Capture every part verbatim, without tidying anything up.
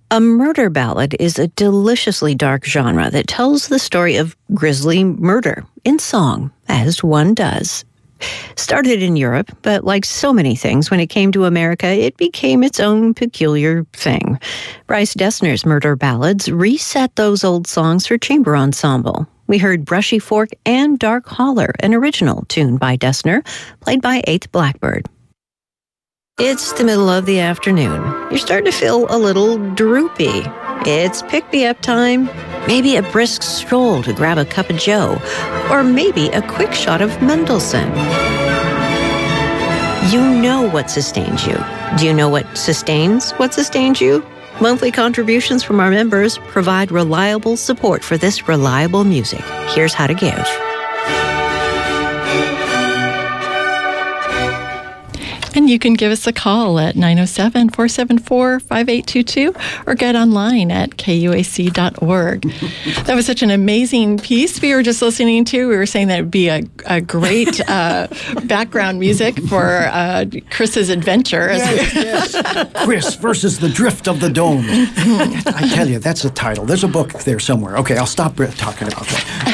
A murder ballad is a deliciously dark genre that tells the story of grisly murder in song, as one does. Started in Europe, but like so many things, when it came to America, it became its own peculiar thing. Bryce Dessner's murder ballads reset those old songs for chamber ensemble. We heard Brushy Fork and Dark Holler, an original tune by Dessner, played by Eighth Blackbird. It's the middle of the afternoon. You're starting to feel a little droopy. It's pick-me-up time. Maybe a brisk stroll to grab a cup of joe. Or maybe a quick shot of Mendelssohn. You know what sustains you. Do you know what sustains what sustains you? Monthly contributions from our members provide reliable support for this reliable music. Here's how to give. And you can give us a call at nine oh seven, four seven four, five eight two two or get online at K U A C dot org. That was such an amazing piece we were just listening to. We were saying that it would be a, a great uh, background music for uh, Chris's adventure. Yes, yes. Chris versus the Drift of the Dome. I tell you, that's a title. There's a book there somewhere. Okay, I'll stop talking about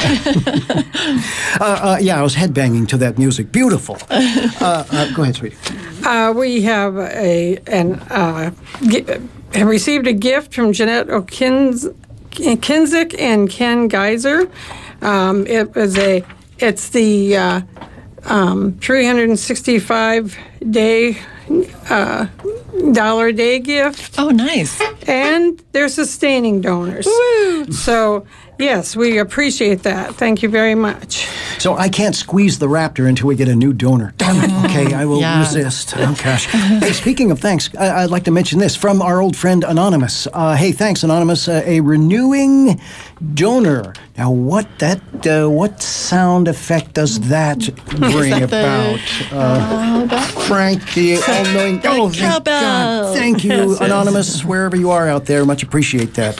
that. uh, uh, yeah, I was headbanging to that music. Beautiful. Uh, uh, go ahead, sweetie. Uh, we have a and uh, g- have received a gift from Jeanette O'Kinzik and Ken Geyser. Um, it was a it's the uh, um, three hundred sixty-five day uh, dollar a day gift. Oh, nice! And they're sustaining donors. Woo! So. Yes, we appreciate that. Thank you very much. So I can't squeeze the raptor until we get a new donor. Damn it. Okay, I will yeah. resist. Oh, gosh. Hey, speaking of thanks, I- I'd like to mention this from our old friend Anonymous. Uh, hey, thanks, Anonymous. Uh, a renewing donor. Now, what that uh, what sound effect does that bring that about? The, uh, uh, Frank, the all-knowing... The oh, thank God. Thank you, yes, Anonymous, yes. wherever you are out there. Much appreciate that.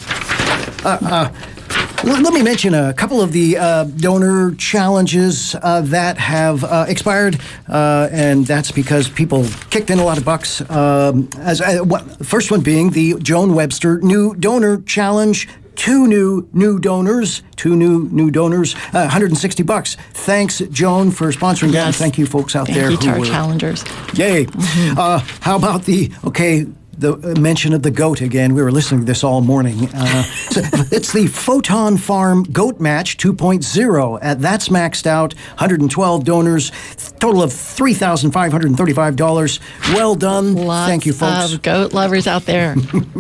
uh, uh, Let me mention a couple of the uh, donor challenges uh, that have uh, expired, uh, and that's because people kicked in a lot of bucks. Um, as uh, what, first one being the Joan Webster New Donor Challenge. Two new new donors, two new new donors, uh, one hundred sixty bucks. Thanks, Joan, for sponsoring that. And thank you, folks out thank there. Thank you to who our were, challengers. Yay! Mm-hmm. Uh, how about the okay? The mention of the goat again. We were listening to this all morning. Uh, so it's the Photon Farm Goat Match two point oh. Uh, that's maxed out. one hundred twelve donors. Total of three thousand five hundred thirty-five dollars. Well done. Lots Thank you, folks. of goat lovers out there.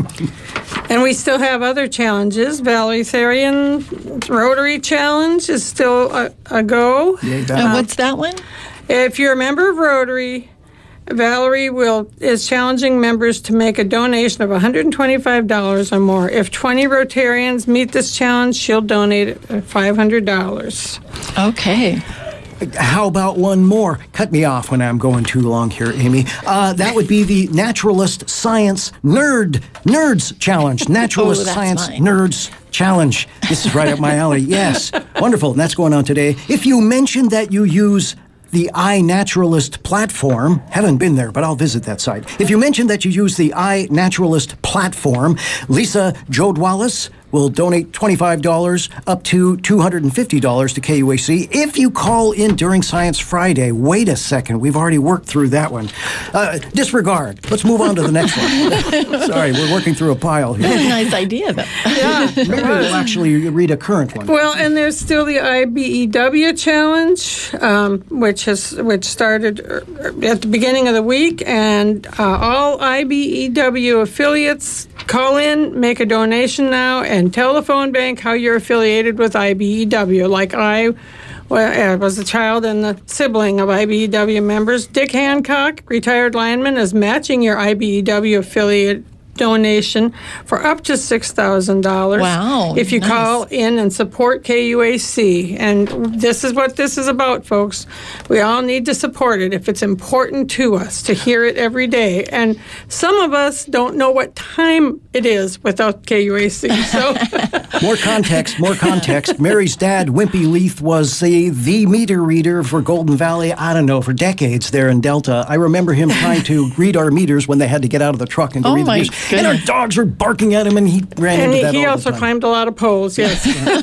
And we still have other challenges. Valerie Therian Rotary Challenge is still a, a go. Yeah, And uh, what's that one? If you're a member of Rotary, Valerie will is challenging members to make a donation of one hundred twenty-five dollars or more. If twenty Rotarians meet this challenge, she'll donate five hundred dollars. Okay. How about one more? Cut me off when I'm going too long here, Amy. Uh, that would be the Naturalist Science Nerd Nerds Challenge. Naturalist oh, Science mine. Nerds Challenge. This is right up my alley. Yes. Wonderful. And that's going on today. If you mention that you use the iNaturalist platform, haven't been there, but I'll visit that site. If you mention that you use the iNaturalist platform, Lisa Jodwallace will donate twenty-five dollars up to two hundred fifty dollars to K U A C if you call in during Science Friday. Wait a second. We've already worked through that one. Uh, disregard. Let's move on to the next one. Sorry, we're working through a pile here. That's a nice idea, though. Yeah. Maybe we'll actually read a current one. Well, and there's still the I B E W challenge, um, which has which started at the beginning of the week, and uh, all I B E W affiliates call in, make a donation now, and tell the phone bank how you're affiliated with I B E W. Like I well, was a child and the sibling of I B E W members. Dick Hancock, retired lineman, is matching your I B E W affiliate donation for up to six thousand dollars. Wow. If you nice. call in and support K U A C. And this is what this is about, folks. We all need to support it if it's important to us to hear it every day. And some of us don't know what time it is without K U A C. So More context, more context. Mary's dad, Wimpy Leith, was the, the meter reader for Golden Valley, I don't know, for decades there in Delta. I remember him trying to read our meters when they had to get out of the truck and to oh read the my meters. And our dogs were barking at him, and he ran And into he, that he all also the time. climbed a lot of poles, yes.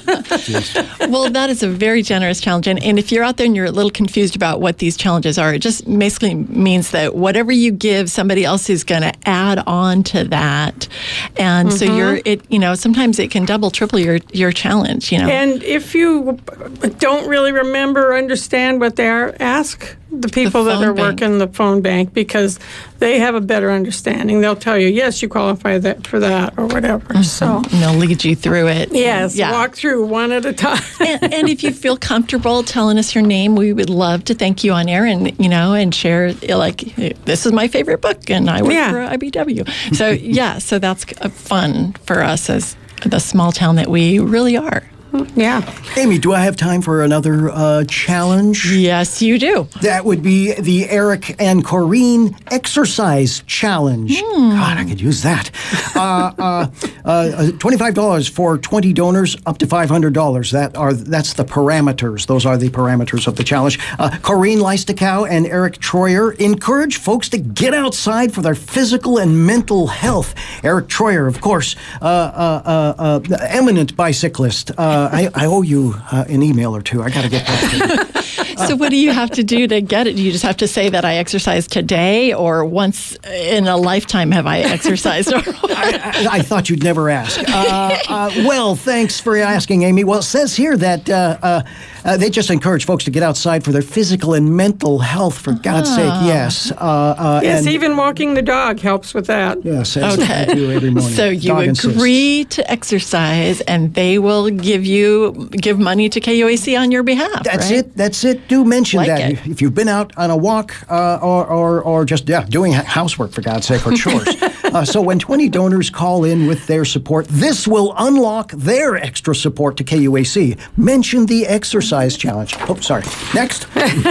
Well, that is a very generous challenge. And, and if you're out there and you're a little confused about what these challenges are, it just basically means that whatever you give, somebody else is going to add on to that. And mm-hmm. so you're, it, you know, sometimes it can double, triple your, your challenge, you know. And if you don't really remember or understand what they are, ask the people The that are phone bank. working the phone bank, because they have a better understanding. They'll tell you, yes, you qualify that for that or whatever. Mm-hmm. So and they'll lead you through it. yes, yeah. walk through one at a time. and, and if you feel comfortable telling us your name, we would love to thank you on air and, you know, and share, like, this is my favorite book and I work Yeah. for I B W. So, yeah, so that's fun for us as the small town that we really are. Yeah. Amy, do I have time for another uh, challenge? Yes, you do. That would be the Eric and Corrine Exercise Challenge. Hmm. God, I could use that. Uh, uh, uh, twenty-five dollars for twenty donors, up to five hundred dollars. That are that's the parameters. Those are the parameters of the challenge. Uh, Corrine Leistokow and Eric Troyer encourage folks to get outside for their physical and mental health. Eric Troyer, of course, uh, uh, uh, uh, eminent bicyclist. Uh, I, I owe you uh, an email or two. I got to get that to you. So what do you have to do to get it? Do you just have to say that I exercised today, or once in a lifetime have I exercised? I, I, I thought you'd never ask. Uh, uh, well, thanks for asking, Amy. Well, it says here that uh, uh, uh, they just encourage folks to get outside for their physical and mental health, for God's Ah. sake, yes. Uh, uh, Yes, and, even walking the dog helps with that. Yes, as Okay. I do every morning. So you Dog insists. agree to exercise, and they will give you give money to K U A C on your behalf. That's right? it. That's it. Do mention Like that it. if you've been out on a walk uh, or, or or just yeah doing housework, for God's sake, or chores. uh, so when twenty donors call in with their support, this will unlock their extra support to K U A C. Mention the exercise challenge. Oh, sorry. Next.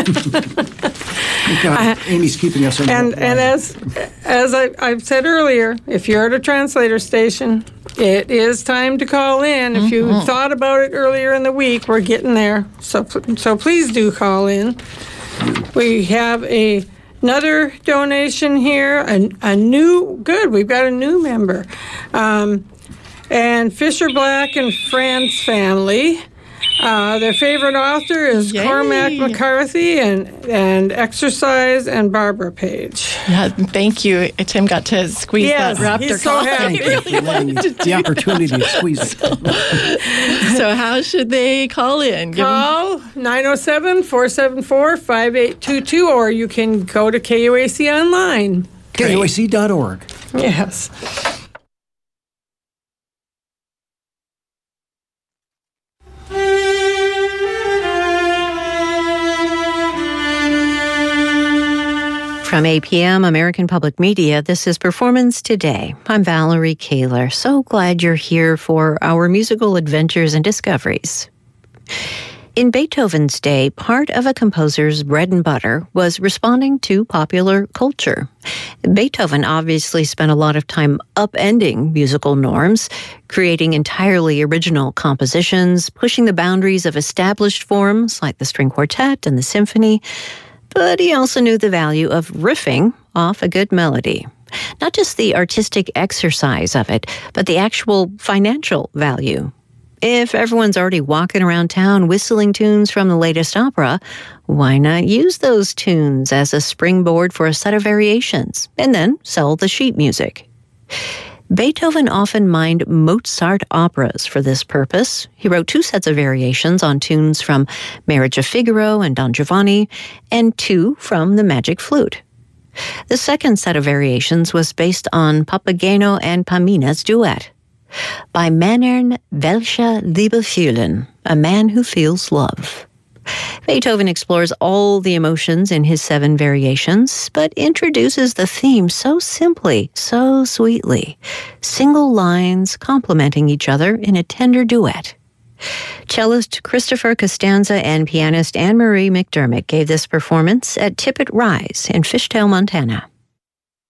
God, Amy's keeping us in. And the and as as I, I've said earlier, if you're at a translator station, it is time to call in. If you Mm-hmm. thought about it earlier in the week, we're getting there. So so please do call in. We have a another donation here, a, a new good. We've got a new member, um, and Fisher Black and Friends family. Uh, their favorite author is Yay. Cormac McCarthy, and, and Exercise, and Barbara Page. Yeah, thank you. Tim got to squeeze Yes, that Raptor he's so coffee. happy. Thank you for letting me the opportunity to squeeze it. So how should they call in? Give them- Call nine oh seven, four seven four, five eight two two, or you can go to K U A C online. K U A C dot org. Yes. From A P M, American Public Media, this is Performance Today. I'm Valerie Kaler. So glad you're here for our musical adventures and discoveries. In Beethoven's day, part of a composer's bread and butter was responding to popular culture. Beethoven obviously spent a lot of time upending musical norms, creating entirely original compositions, pushing the boundaries of established forms like the string quartet and the symphony. But he also knew the value of riffing off a good melody. Not just the artistic exercise of it, but the actual financial value. If everyone's already walking around town whistling tunes from the latest opera, why not use those tunes as a springboard for a set of variations, and then sell the sheet music? Beethoven often mined Mozart operas for this purpose. He wrote two sets of variations on tunes from Marriage of Figaro and Don Giovanni, and two from The Magic Flute. The second set of variations was based on Papageno and Pamina's duet. Bei Männern welche Liebe fühlen, a man who feels love. Beethoven explores all the emotions in his seven variations, but introduces the theme so simply, so sweetly. Single lines complementing each other in a tender duet. Cellist Christopher Costanza and pianist Anne-Marie McDermott gave this performance at Tippett Rise in Fishtail, Montana.